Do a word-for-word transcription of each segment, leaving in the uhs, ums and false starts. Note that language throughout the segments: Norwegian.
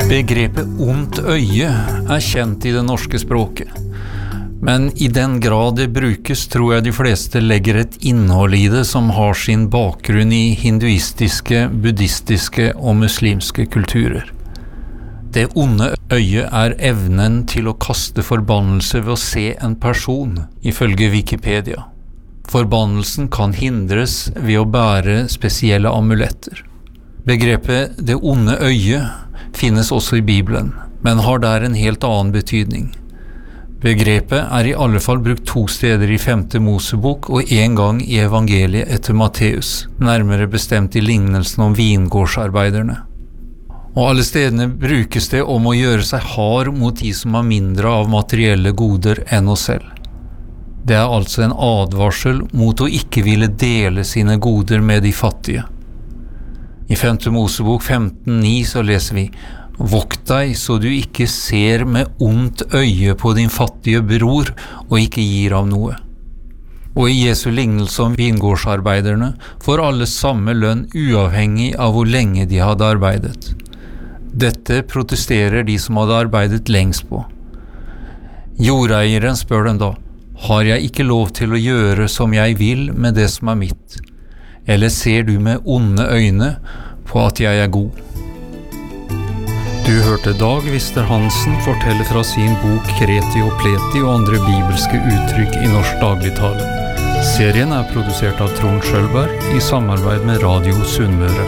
Begrepet ondt øye er kjent i det norske språket. Men i den grad det brukes, tror jeg de fleste legger et innhold i det som har sin bakgrunn i hinduistiske, buddhistiske og muslimske kulturer. Det onde øyet er evnen til å kaste forbannelse ved å se en person, ifølge Wikipedia. Forbannelsen kan hindres ved å bære spesielle amuletter. Begrepet det onde øyet finnes også i Bibelen, men har der en helt annen betydning. Begrepet er i alle fall brukt to steder i femte Mosebok og en gang i evangeliet etter Matteus, nærmere bestemt i lignelsen om vingårdsarbeiderne. Og alle stedene brukes det om å gjøre seg hard mot de som har mindre av materielle goder enn oss selv. Det er altså en advarsel mot å ikke ville dele sine goder med de fattige. I femte Mosebok femten ni så leser vi: «Vokt deg så du ikke ser med ondt øye på din fattige bror og ikke gir av noe.» Og i Jesu lignelse om vingårdsarbeiderne får alle samme lønn uavhengig av hvor lenge de hadde arbeidet. Dette protesterer de som hadde arbeidet lengst på. Jordeieren spør dem da: «Har jeg ikke lov til å gjøre som jeg vil med det som er mitt? Eller ser du med onde øyne på at jeg er god?» Du hørte Dag Vister Hansen fortelle fra sin bok Kreti og Pleti og andre bibelske uttrykk i norsk dagligtale. Serien er produsert av Trond Schølberg i samarbeid med Radio Sunnmøre.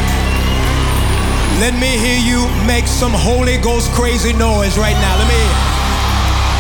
Let me hear you make some Holy Ghost crazy noise right now. Let me hear.